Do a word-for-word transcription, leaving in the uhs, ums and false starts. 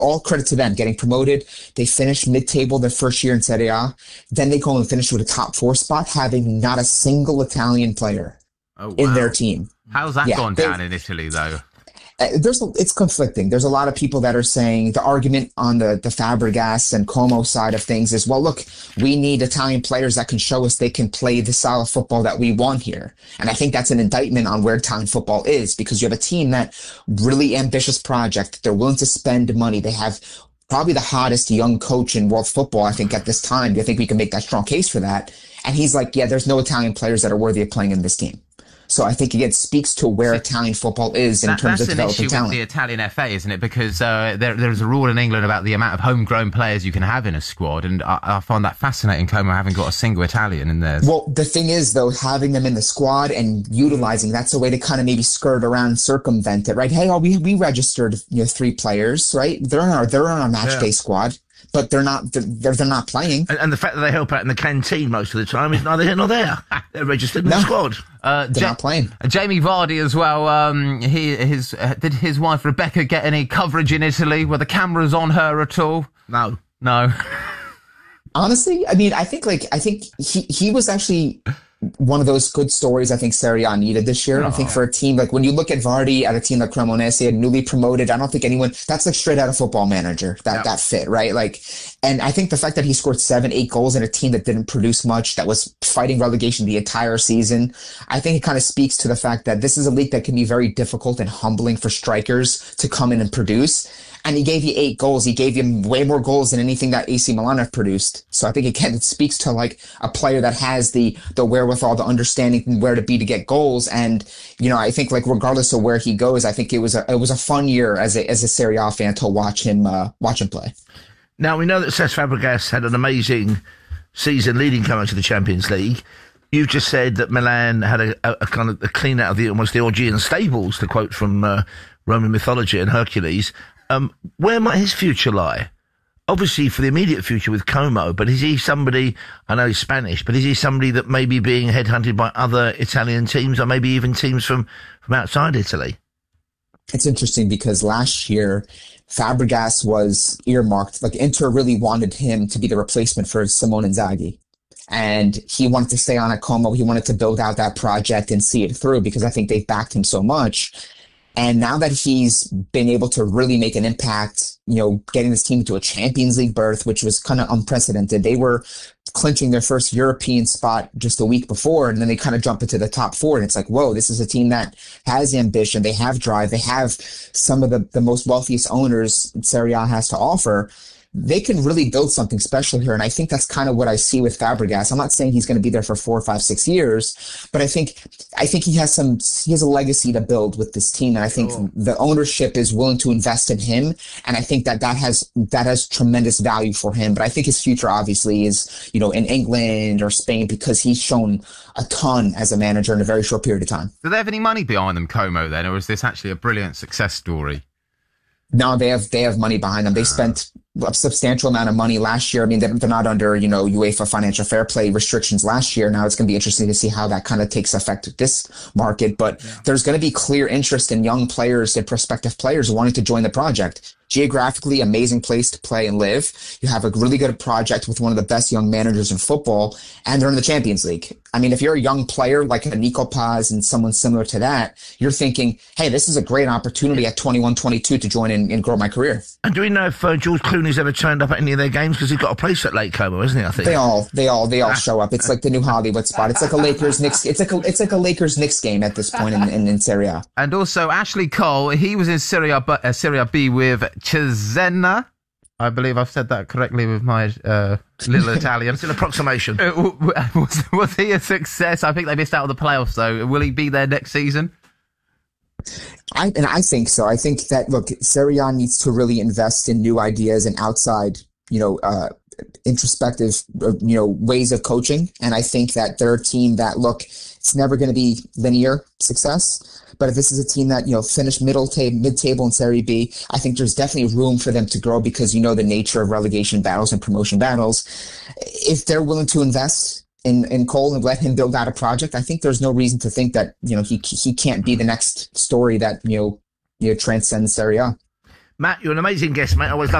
all credit to them getting promoted. They finished mid-table their first year in Serie A. Then they go and finish with a top four spot, having not a single Italian player oh, wow. in their team. How's that yeah, gone down in Italy, though? There's a, it's conflicting. There's a lot of people that are saying the argument on the, the Fabregas and Como side of things is, well, look, we need Italian players that can show us they can play the style of football that we want here. And I think that's an indictment on where Italian football is, because you have a team that really ambitious project. They're willing to spend money. They have probably the hottest young coach in world football, I think, at this time. I think we can make that strong case for that. And he's like, yeah, there's no Italian players that are worthy of playing in this team. So I think, again, speaks to where Italian football is in that, terms of developing talent. That's an issue with the Italian F A, isn't it? Because uh, there, there's a rule in England about the amount of homegrown players you can have in a squad, and I, I find that fascinating, Como having got a single Italian in there. Well, the thing is, though, having them in the squad and utilizing, that's a way to kind of maybe skirt around, circumvent it, right? Hey, oh, we we registered you know three players, right? They're on our they're on our match yeah. day squad. But they're not. They're they're not playing. And, and the fact that they help out in the canteen most of the time is neither here nor there. They're registered in no, the squad. Uh, they're ja- not playing. Jamie Vardy as well. Um, he his uh, did his wife Rebecca get any coverage in Italy? Were the cameras on her at all? No, no. Honestly, I mean, I think like I think he he was actually one of those good stories I think Serie A needed this year. Oh. I think for a team, like when you look at Vardy at a team like Cremonese, newly promoted, I don't think anyone, that's like straight out of Football Manager, that, yeah. that fit, right? Like, and I think the fact that he scored seven, eight goals in a team that didn't produce much, that was fighting relegation the entire season, I think it kind of speaks to the fact that this is a league that can be very difficult and humbling for strikers to come in and produce. And he gave you eight goals. He gave you way more goals than anything that A C Milan have produced. So I think, again, it speaks to like a player that has the, the wherewithal, the understanding where to be to get goals. And, you know, I think like regardless of where he goes, I think it was a, it was a fun year as a, as a Serie A fan to watch him, uh, watch him play. Now, we know that Cesc Fabregas had an amazing season leading Como to the Champions League. You've just said that Milan had a, a, a kind of a clean out of the, almost the Augean stables, to quote from uh, Roman mythology and Hercules. Um, where might his future lie? Obviously for the immediate future with Como, but is he somebody, I know he's Spanish, but is he somebody that may be being headhunted by other Italian teams or maybe even teams from, from outside Italy? It's interesting because last year Fabregas was earmarked, like Inter really wanted him to be the replacement for Simone Inzaghi. And he wanted to stay on at Como. He wanted to build out that project and see it through because I think they've backed him so much. And now that he's been able to really make an impact, you know, getting this team to a Champions League berth, which was kind of unprecedented. They were clinching their first European spot just a week before, and then they kind of jump into the top four. And it's like, whoa, this is a team that has ambition. They have drive. They have some of the, the most wealthiest owners Serie A has to offer. They can really build something special here. And I think that's kind of what I see with Fabregas. I'm not saying he's going to be there for four, five, six years, but I think, I think he has some, he has a legacy to build with this team. And I think oh. the ownership is willing to invest in him. And I think that that has, that has tremendous value for him. But I think his future obviously is, you know, in England or Spain because he's shown a ton as a manager in a very short period of time. Do they have any money behind them, Como, then? Or is this actually a brilliant success story? No, they have, they have money behind them. They spent a substantial amount of money last year. I mean, they're, they're not under, you know, UEFA financial fair play restrictions last year. Now it's going to be interesting to see how that kind of takes effect with this market. But yeah. there's going to be clear interest in young players and prospective players wanting to join the project. Geographically, amazing place to play and live. You have a really good project with one of the best young managers in football, and they're in the Champions League. I mean, if you're a young player like a Nico Paz and someone similar to that, you're thinking, hey, this is a great opportunity at twenty-one, twenty-two to join in and grow my career. And do we know if uh, George Clooney's ever turned up at any of their games? Because he's got a place at Lake Como, isn't he? I think they all, they all, they all show up. It's like the new Hollywood spot. It's like a Lakers Knicks. It's like a, it's like a Lakers Knicks game at this point in, in, in Serie A. And also Ashley Cole, he was in Serie A, uh, Serie B with Cesena. I believe I've said that correctly with my uh, little Italian. It's an approximation. Uh, was, was he a success? I think they missed out on the playoffs, though. Will he be there next season? I, and I think so. I think that, look, Serie A needs to really invest in new ideas and outside, you know, uh, introspective, you know, ways of coaching. And I think that they're a team that, look, it's never going to be linear success. But if this is a team that, you know, finished middle ta- mid-table in Serie B, I think there's definitely room for them to grow because you know the nature of relegation battles and promotion battles. If they're willing to invest in, in Cole and let him build out a project, I think there's no reason to think that, you know, he he can't be the next story that, you know, you know transcends Serie A. Matt, you're an amazing guest, mate. I always love